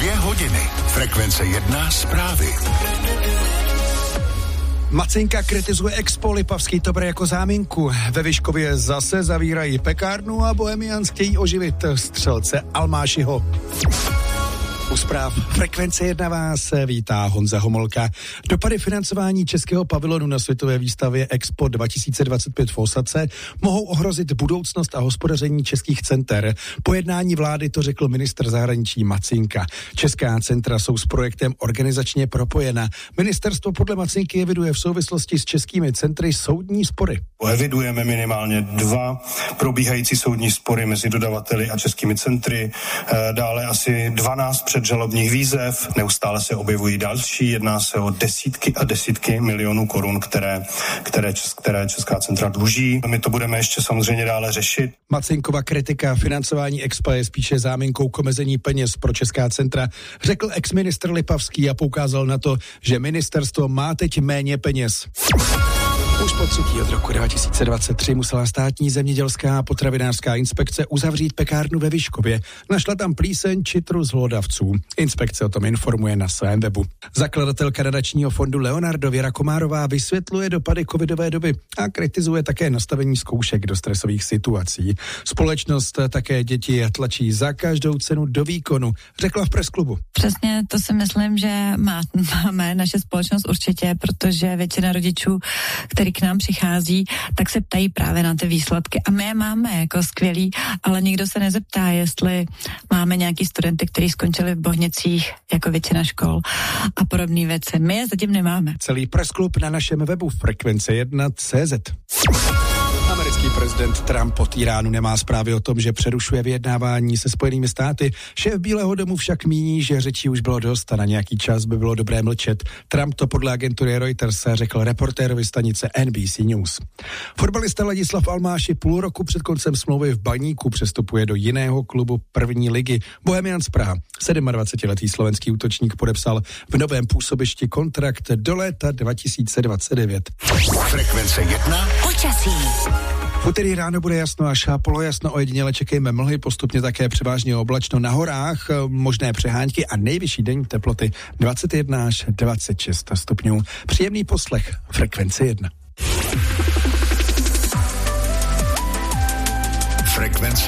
2 hodiny. Frekvence 1 zprávy. Macinka kritizuje Expo, Lipavský to bere jako záminku. Ve Vyškově zase zavírají pekárnu a Bohemians chtějí oživit střelce Almášiho. U zpráv Frekvence 1 vás vítá Honza Homolka. Dopady financování českého pavilonu na světové výstavě Expo 2025 v Ósace mohou ohrozit budoucnost a hospodaření českých center. Po jednání vlády to řekl ministr zahraničí Macinka. Česká centra jsou s projektem organizačně propojena. Ministerstvo podle Macinky eviduje v souvislosti s českými centry soudní spory. Evidujeme minimálně 2 probíhající soudní spory mezi dodavateli a českými centry, dále asi 12 předžalobních výzev, neustále se objevují další, jedná se o desítky a desítky milionů korun, které česká centra dluží. My to budeme ještě samozřejmě dále řešit. Macinkova kritika financování Expo je spíše záminkou k omezení peněz pro česká centra, řekl ex-ministr Lipavský a poukázal na to, že ministerstvo má teď méně peněz. Už po 3. od roku 2023 musela státní zemědělská a potravinářská inspekce uzavřít pekárnu ve Vyškově. Našla tam plíseň či trus hlodavců. Inspekce o tom informuje na svém webu. Zakladatelka nadačního fondu Leonardo Věra Komárová vysvětluje dopady covidové doby a kritizuje také nastavení zkoušek do stresových situací. Společnost také děti tlačí za každou cenu do výkonu, řekla v presklubu. Přesně to si myslím, že máme naše společnost určitě, protože většina rodičů, který k nám přichází, tak se ptají právě na ty výsledky. A my je máme jako skvělý, ale nikdo se nezeptá, jestli máme nějaký studenty, kteří skončili v Bohnicích jako většina škol a podobné věci. My je zatím nemáme. Celý pressklub na našem webu Frekvence1.cz. Americký prezident Trump od Iránu nemá zprávy o tom, že přerušuje vyjednávání se Spojenými státy. Šéf Bílého domu však míní, že řečí už bylo dost a na nějaký čas by bylo dobré mlčet. Trump to podle agentury Reuters řekl reportérovi stanice NBC News. Fotbalista Ladislav Almáši půl roku před koncem smlouvy v Baníku přestupuje do jiného klubu první ligy. Bohemians Praha. 27letý slovenský útočník podepsal v novém působišti kontrakt do léta 2029. Frekvence 1 Počasí. V úterý ráno bude jasno až polojasno, ojediněle čekejme mlhy, postupně také převážně oblačno na horách, možné přehánky a nejvyšší denní teploty 21 až 26 stupňů. Příjemný poslech Frekvence 1. Frekvence